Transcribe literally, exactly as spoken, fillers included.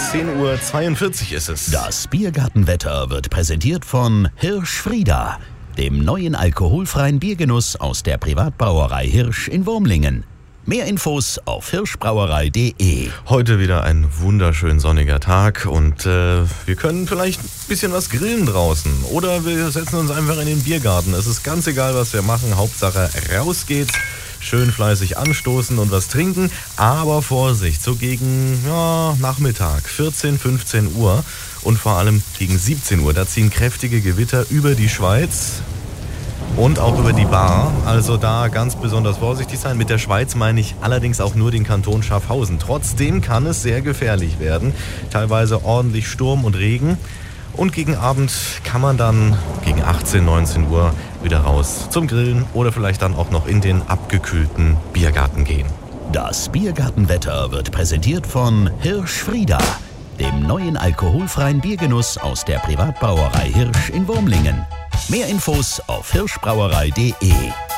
zehn Uhr zweiundvierzig ist es. Das Biergartenwetter wird präsentiert von Hirsch Frieda, dem neuen alkoholfreien Biergenuss aus der Privatbrauerei Hirsch in Wurmlingen. Mehr Infos auf hirschbrauerei punkt de. Heute wieder ein wunderschön sonniger Tag und äh, wir können vielleicht ein bisschen was grillen draußen. Oder wir setzen uns einfach in den Biergarten. Es ist ganz egal, was wir machen. Hauptsache, raus geht's. Schön fleißig anstoßen und was trinken. Aber Vorsicht, so gegen ja, Nachmittag, vierzehn, fünfzehn Uhr und vor allem gegen siebzehn Uhr. Da ziehen kräftige Gewitter über die Schweiz. Und auch über die Bar, also da ganz besonders vorsichtig sein. Mit der Schweiz meine ich allerdings auch nur den Kanton Schaffhausen. Trotzdem kann es sehr gefährlich werden. Teilweise ordentlich Sturm und Regen. Und gegen Abend kann man dann gegen achtzehn, neunzehn Uhr wieder raus zum Grillen oder vielleicht dann auch noch in den abgekühlten Biergarten gehen. Das Biergartenwetter wird präsentiert von Hirsch Frieda, dem neuen alkoholfreien Biergenuss aus der Privatbrauerei Hirsch in Wurmlingen. Mehr Infos auf hirschbrauerei punkt de.